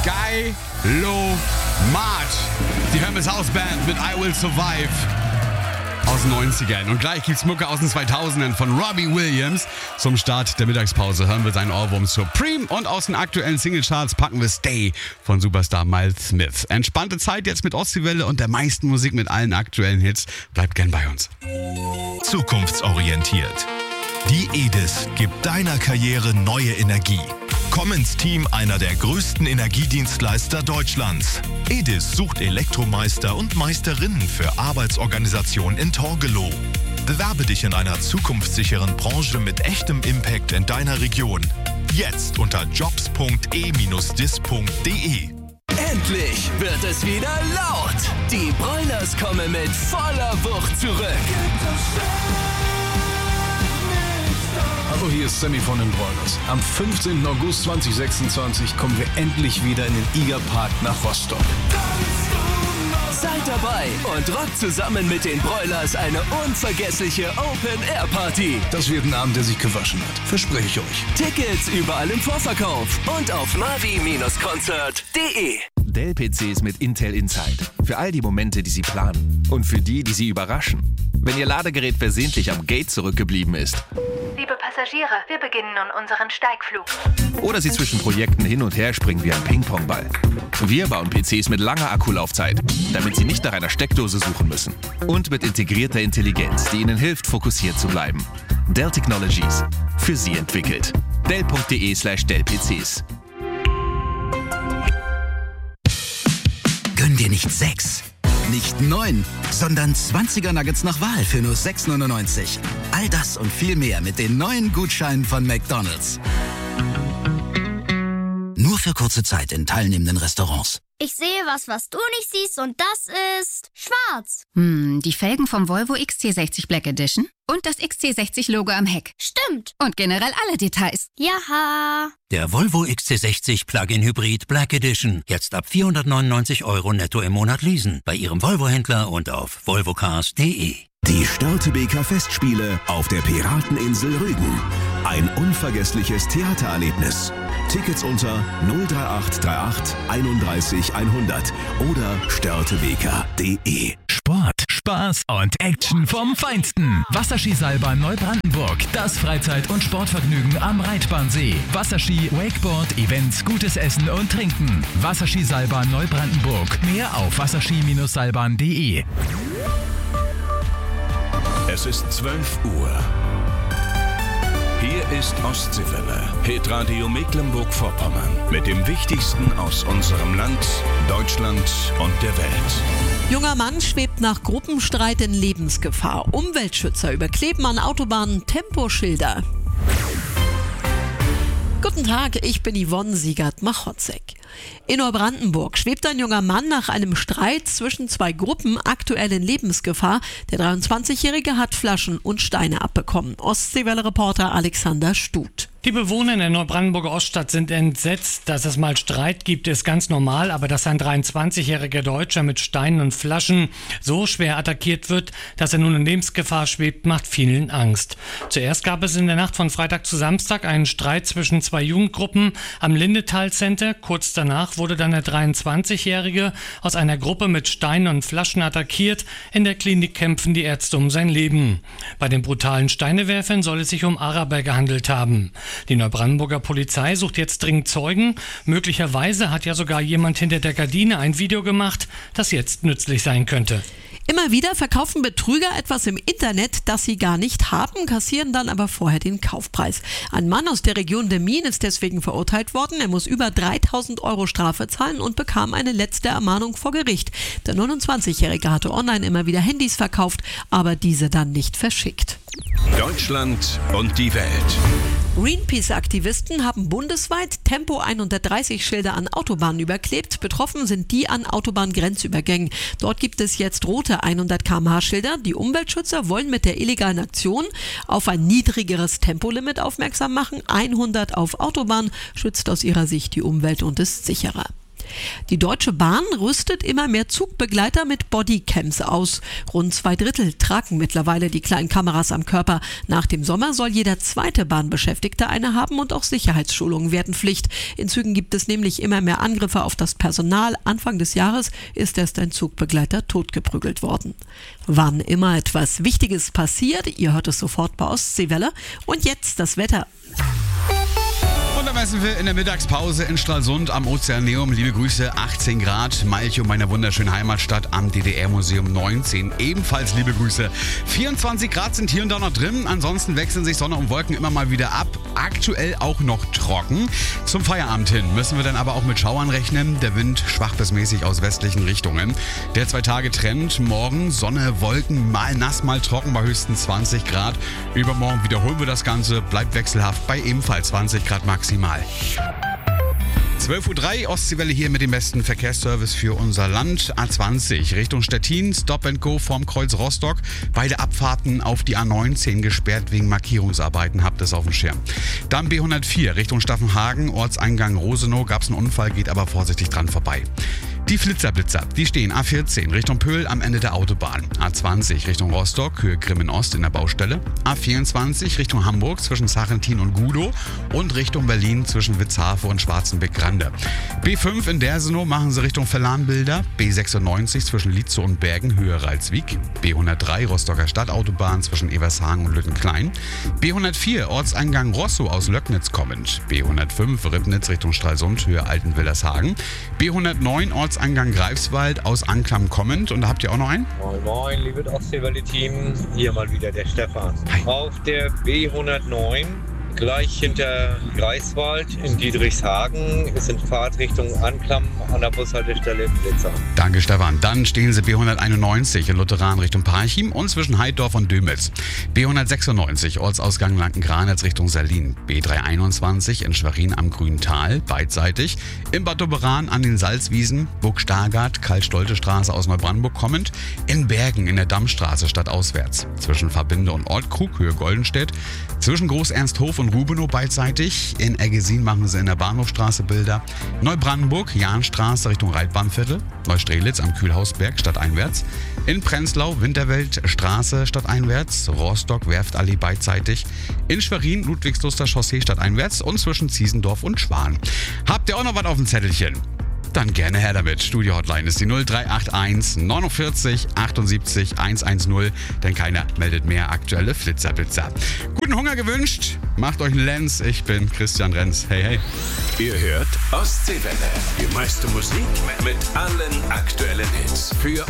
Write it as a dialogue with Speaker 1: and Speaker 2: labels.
Speaker 1: Sky Low March. Die Hermes House Band mit I Will Survive aus den 90ern. Und gleich gibt's Mucke aus den 2000ern von Robbie Williams. Zum Start der Mittagspause hören wir seinen Ohrwurm Supreme und aus den aktuellen Singlecharts packen wir Stay von Superstar Miles Smith. Entspannte Zeit jetzt mit Ostseewelle und der meisten Musik mit allen aktuellen Hits. Bleibt gern bei uns.
Speaker 2: Zukunftsorientiert. Die EDIS gibt deiner Karriere neue Energie. Komm ins Team einer der größten Energiedienstleister Deutschlands. EDIS sucht Elektromeister und Meisterinnen für Arbeitsorganisation in Torgelow. Bewerbe dich in einer zukunftssicheren Branche mit echtem Impact in deiner Region. Jetzt unter jobs.e-dis.de.
Speaker 3: Endlich wird es wieder laut. Die Broilers kommen mit voller Wucht zurück.
Speaker 4: Hallo, hier ist Sammy von den Broilers. Am 15. August 2026 kommen wir endlich wieder in den Igerpark nach Rostock.
Speaker 3: Seid dabei und rockt zusammen mit den Broilers eine unvergessliche Open-Air-Party.
Speaker 4: Das wird ein Abend, der sich gewaschen hat. Verspreche ich euch.
Speaker 3: Tickets überall im Vorverkauf und auf mavi-concert.de.
Speaker 5: Dell-PCs mit Intel Inside. Für all die Momente, die Sie planen. Und für die, die Sie überraschen. Wenn Ihr Ladegerät versehentlich am Gate zurückgeblieben ist.
Speaker 6: Liebe Passagiere, wir beginnen nun unseren Steigflug.
Speaker 5: Oder Sie zwischen Projekten hin und her springen wie ein Ping-Pong-Ball. Wir bauen PCs mit langer Akkulaufzeit, damit Sie nicht nach einer Steckdose suchen müssen. Und mit integrierter Intelligenz, die Ihnen hilft, fokussiert zu bleiben. Dell Technologies. Für Sie entwickelt. Dell.de/Dell-PCs.
Speaker 7: Gönn dir nicht 6, nicht 9, sondern 20er Nuggets nach Wahl für nur 6,99. All das und viel mehr mit den neuen Gutscheinen von McDonald's. Nur für kurze Zeit in teilnehmenden Restaurants.
Speaker 8: Ich sehe was du nicht siehst und das ist schwarz.
Speaker 9: Die Felgen vom Volvo XC60 Black Edition und das XC60-Logo am Heck.
Speaker 8: Stimmt.
Speaker 9: Und generell alle Details.
Speaker 8: Jaha.
Speaker 10: Der Volvo XC60 Plug-in Hybrid Black Edition. Jetzt ab 499 € netto im Monat leasen. Bei Ihrem Volvo-Händler und auf volvocars.de.
Speaker 11: Die Störtebeker Festspiele auf der Pirateninsel Rügen. Ein unvergessliches Theatererlebnis. Tickets unter 03838 31 100 oder störtebeker.de.
Speaker 12: Sport, Spaß und Action vom Feinsten. Wasserskiseilbahn Neubrandenburg. Das Freizeit- und Sportvergnügen am Reitbahnsee. Wasserski, Wakeboard, Events, gutes Essen und Trinken. Wasserskiseilbahn Neubrandenburg. Mehr auf wasserski-seilbahn.de.
Speaker 13: Es ist 12 Uhr. Hier ist Ostseewelle, Hitradio Mecklenburg-Vorpommern. Mit dem Wichtigsten aus unserem Land, Deutschland und der Welt.
Speaker 14: Junger Mann schwebt nach Gruppenstreit in Lebensgefahr. Umweltschützer überkleben an Autobahnen Temposchilder. Guten Tag, ich bin Yvonne Siegert-Machotzek. In Neubrandenburg schwebt ein junger Mann nach einem Streit zwischen zwei Gruppen aktuell in Lebensgefahr. Der 23-Jährige hat Flaschen und Steine abbekommen. Ostseewelle-Reporter Alexander Stut.
Speaker 15: Die Bewohner in der Neubrandenburger Oststadt sind entsetzt. Dass es mal Streit gibt, ist ganz normal. Aber dass ein 23-jähriger Deutscher mit Steinen und Flaschen so schwer attackiert wird, dass er nun in Lebensgefahr schwebt, macht vielen Angst. Zuerst gab es in der Nacht von Freitag zu Samstag einen Streit zwischen zwei Jugendgruppen am Lindetal Center. Kurz danach wurde dann der 23-jährige aus einer Gruppe mit Steinen und Flaschen attackiert. In der Klinik kämpfen die Ärzte um sein Leben. Bei den brutalen Steinewerfern soll es sich um Araber gehandelt haben. Die Neubrandenburger Polizei sucht jetzt dringend Zeugen. Möglicherweise hat ja sogar jemand hinter der Gardine ein Video gemacht, das jetzt nützlich sein könnte.
Speaker 14: Immer wieder verkaufen Betrüger etwas im Internet, das sie gar nicht haben, kassieren dann aber vorher den Kaufpreis. Ein Mann aus der Region Demmin ist deswegen verurteilt worden. Er muss über 3.000 € Strafe zahlen und bekam eine letzte Ermahnung vor Gericht. Der 29-Jährige hatte online immer wieder Handys verkauft, aber diese dann nicht verschickt.
Speaker 13: Deutschland und die Welt.
Speaker 14: Greenpeace-Aktivisten haben bundesweit Tempo 130-Schilder an Autobahnen überklebt. Betroffen sind die an Autobahngrenzübergängen. Dort gibt es jetzt rote 100 km/h-Schilder. Die Umweltschützer wollen mit der illegalen Aktion auf ein niedrigeres Tempolimit aufmerksam machen. 100 auf Autobahn schützt aus ihrer Sicht die Umwelt und ist sicherer. Die Deutsche Bahn rüstet immer mehr Zugbegleiter mit Bodycams aus. Rund 2/3 tragen mittlerweile die kleinen Kameras am Körper. Nach dem Sommer soll jeder zweite Bahnbeschäftigte eine haben und auch Sicherheitsschulungen werden Pflicht. In Zügen gibt es nämlich immer mehr Angriffe auf das Personal. Anfang des Jahres ist erst ein Zugbegleiter totgeprügelt worden. Wann immer etwas Wichtiges passiert, ihr hört es sofort bei Ostseewelle. Und jetzt das Wetter.
Speaker 1: Und da messen wir in der Mittagspause in Stralsund am Ozeaneum. Liebe Grüße, 18 Grad. Malchow, meiner wunderschönen Heimatstadt, am DDR-Museum 19. Ebenfalls liebe Grüße. 24 Grad sind hier und da noch drin. Ansonsten wechseln sich Sonne und Wolken immer mal wieder ab. Aktuell auch noch trocken. Zum Feierabend hin müssen wir dann aber auch mit Schauern rechnen. Der Wind schwach bis mäßig aus westlichen Richtungen. Der 2-Tage-Trend. Morgen Sonne, Wolken, mal nass, mal trocken bei höchstens 20 Grad. Übermorgen wiederholen wir das Ganze. Bleibt wechselhaft bei ebenfalls 20 Grad maximal. 12.03 Uhr, Ostseewelle hier mit dem besten Verkehrsservice für unser Land. A20 Richtung Stettin, Stop and Go vorm Kreuz Rostock. Beide Abfahrten auf die A19 gesperrt wegen Markierungsarbeiten, habt es auf dem Schirm. Dann B104 Richtung Staffenhagen, Ortseingang Rosenow, gab es einen Unfall, geht aber vorsichtig dran vorbei. Die Flitzer, die stehen A14 Richtung Pöhl am Ende der Autobahn. A20 Richtung Rostock, Höhe Grimmen-Ost in der Baustelle. A24 Richtung Hamburg zwischen Sarrentin und Gudow und Richtung Berlin zwischen Witzhafe und Schwarzenbeck-Grande. B5 in Dersenow machen sie Richtung Verlahnbilder. B96 zwischen Lietzow und Bergen, Höhe Ralswiek. B103 Rostocker Stadtautobahn zwischen Evershagen und Lüttenklein. B104 Ortseingang Rosso aus Löcknitz kommend. B105 Ribnitz Richtung Stralsund, Höhe Altenwillershagen. B109 Ortseingang Greifswald aus Anklam kommend. Und da habt ihr auch noch einen?
Speaker 16: Moin moin, liebe Ostseewelle-Team. Hier mal wieder der Stefan. Hi. Auf der B109 gleich hinter Greifswald in Dietrichshagen ist in Fahrtrichtung Anklam an der Bushaltestelle in Blitzer.
Speaker 1: Danke, Stefan. Dann stehen sie B191 in Lutheran Richtung Parchim und zwischen Heiddorf und Dömitz. B196 Ortsausgang Lanken-Granitz Richtung Salin. B321 in Schwerin am Grüntal, beidseitig. In Bad Doberan an den Salzwiesen, Burg-Stargard, Karl-Stolte-Straße aus Neubrandenburg kommend. In Bergen in der Dammstraße stadtauswärts. Zwischen Verbinde und Ortkrug, Höhe Goldenstedt. Zwischen Groß-Ernsthof und Rubenow beidseitig. In Eggesin machen sie in der Bahnhofstraße Bilder. Neubrandenburg, Jahnstraße Richtung Reitbahnviertel. Neustrelitz am Kühlhausberg stadteinwärts. In Prenzlau, Winterwelt Straße stadteinwärts. Rostock, Werftallee beidseitig. In Schwerin, Ludwigsluster Chaussee stadteinwärts und zwischen Ziesendorf und Schwan. Habt ihr auch noch was auf dem Zettelchen? Dann gerne her damit. Studio-Hotline ist die 0381 49 78 110, denn keiner meldet mehr aktuelle Flitzerblitzer. Guten Hunger gewünscht, macht euch einen Lenz. Ich bin Christian Renz. Hey, hey.
Speaker 13: Ihr hört Ostseewelle. Die meiste Musik mit allen aktuellen Hits. Für